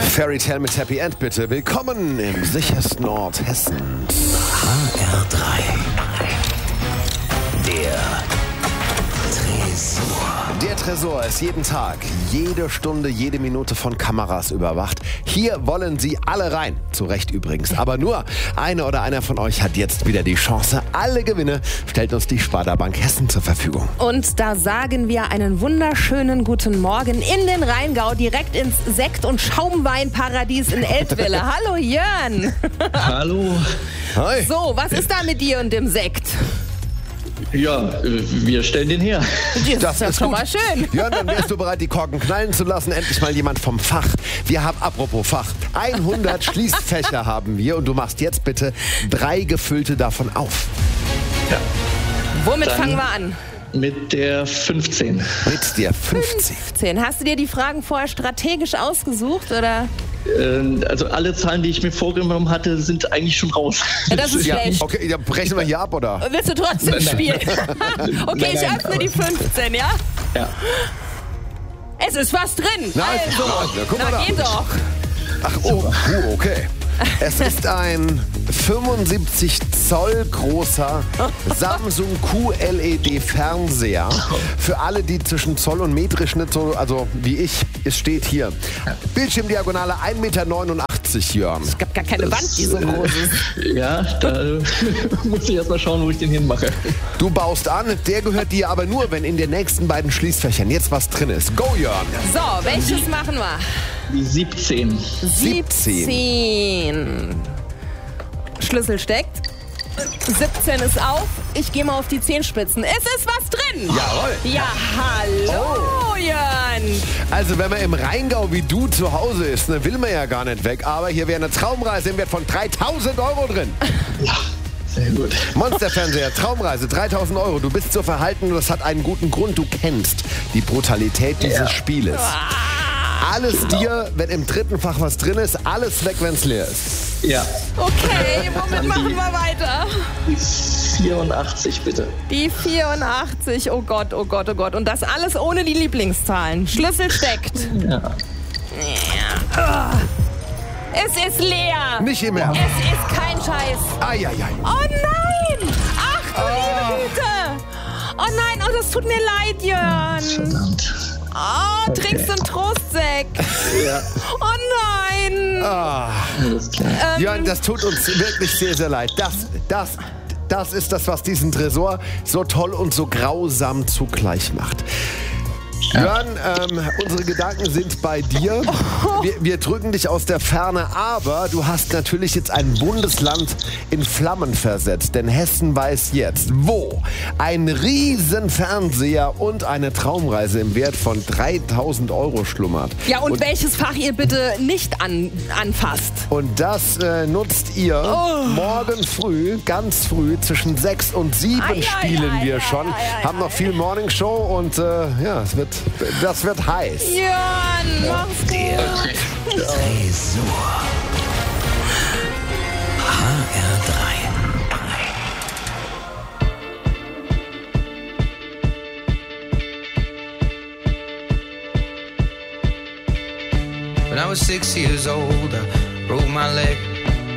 Fairy Tale mit Happy End, bitte. Willkommen im sichersten Ort Hessens. HR3. Der Tresor. Der Tresor ist jeden Tag, jede Stunde, jede Minute von Kameras überwacht. Hier wollen Sie alle rein. Zu Recht übrigens. Aber nur eine oder einer von euch hat jetzt wieder die Chance. Alle Gewinne stellt uns die Sparda Bank Hessen zur Verfügung. Und da sagen wir einen wunderschönen guten Morgen in den Rheingau, direkt ins Sekt- und Schaumweinparadies in Eltville. Hallo Jörn. Hallo. Hi. So, was ist da mit dir und dem Sekt? Ja, wir stellen den her. Das ist schon gut. mal schön. Jörn, dann wärst du bereit, die Korken knallen zu lassen. Endlich mal jemand vom Fach. Wir haben, apropos Fach, 100 Schließfächer haben wir. Und du machst jetzt bitte 3 gefüllte davon auf. Ja. Womit Dann fangen wir an? Mit der 15. Mit der 15. 10. Hast du dir die Fragen vorher strategisch ausgesucht, oder? Also alle Zahlen, die ich mir vorgenommen hatte, sind eigentlich schon raus. Ja, das ist schlecht. Okay, dann brechen wir hier ab, oder? Willst du trotzdem spielen? Okay, ich öffne die 15, ja? Ja. Es ist was drin. Nein, Also, ja, guck mal na da. geht doch. Ach, okay. Es ist ein 75 Zoll großer Samsung QLED-Fernseher. Für alle, die zwischen Zoll und Metrischnitt, so, also wie ich, es steht hier. Bildschirmdiagonale 1,89 Meter, Jörn. Es gab gar keine Wand, die so groß ist. Ja, da muss ich erst mal schauen, wo ich den hinmache. Du baust an, der gehört dir aber nur, wenn in den nächsten beiden Schließfächern jetzt was drin ist. Go, Jörn! So, welches machen wir? Die 17. 17. Schlüssel steckt. 17 ist auf. Ich gehe mal auf die Zehenspitzen. Es ist was drin. Jawohl. Ja, hallo, Jörn. Also wenn man im Rheingau wie du zu Hause ist, dann will man ja gar nicht weg. Aber hier wäre eine Traumreise im Wert von 3.000 € drin. Ja, sehr gut. Monsterfernseher, Traumreise, 3.000 €. Du bist so verhalten und das hat einen guten Grund. Du kennst die Brutalität dieses Spieles. Alles dir, wenn im dritten Fach was drin ist, alles weg, wenn es leer ist. Ja. Okay, womit machen wir weiter? Die 84, bitte. Die 84. Oh Gott, oh Gott, oh Gott. Und das alles ohne die Lieblingszahlen. Schlüssel steckt. Ja. Es ist leer. Nicht im Ernst. Es ist kein Scheiß. Eieiei. Oh nein! Ach du liebe Güte! Oh nein, oh, das tut mir leid, Jörn. Verdammt. Oh, trinkst du einen Trostsekt? Ja, Oh nein! alles klar. Jörn, das tut uns wirklich sehr, sehr leid. Das ist das, was diesen Tresor so toll und so grausam zugleich macht. Jörn, unsere Gedanken sind bei dir. Wir drücken dich aus der Ferne, aber du hast natürlich jetzt ein Bundesland in Flammen versetzt. Denn Hessen weiß jetzt, wo ein riesen Fernseher und eine Traumreise im Wert von 3.000 € schlummert. Ja, und welches Fach ihr bitte nicht anfasst? Und das nutzt ihr morgen früh, ganz früh, zwischen 6 und 7 spielen wir schon. Haben noch viel Morningshow und ja, das wird heiß. Jörn, mach's gut. Tresor. HR3. When I was 6 years old, I broke my leg.